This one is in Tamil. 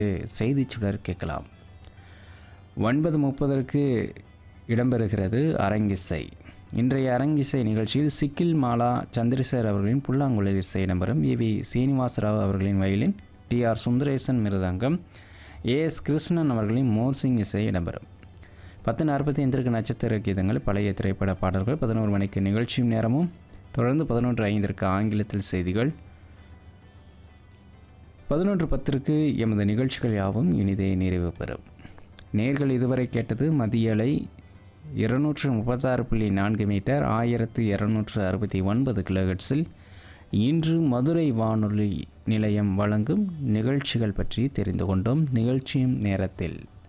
செய்திச் சுடர் கேட்கலாம். 9:30 இடம்பெறுகிறது அரங்கிசை. இன்றைய அரங்கிசை நிகழ்ச்சியில் சிக்கில் மாலா சந்திரசேகர் அவர்களின் புல்லாங்குழல் இசை இடம்பெறும். ஏ வி சீனிவாசராவ் அவர்களின் வயலின், டி ஆர் சுந்தரேசன் மிருதங்கம், ஏஎஸ் கிருஷ்ணன் அவர்களின் மோர்சிங் இசை இடம்பெறும். 10:45 நட்சத்திர கீதங்கள், பழைய திரைப்பட பாடல்கள். 11 மணிக்கு நிகழ்ச்சியும் நேரமும். தொடர்ந்து 11:05 ஆங்கிலத்தில் செய்திகள். 11:10 எமது நிகழ்ச்சிகள் யாவும் இனிதே நிறைவு பெறும். நேர்கள் இதுவரை கேட்டது மதிய அலை 236.4 மீட்டர் 1269 கிலோஹெர்ட்ஸில் இன்று மதுரை வானொலி நிலையம் வழங்கும் நிகழ்ச்சிகள் பற்றி தெரிந்து கொண்டோம். நிகழ்ச்சியும் நேரத்தில்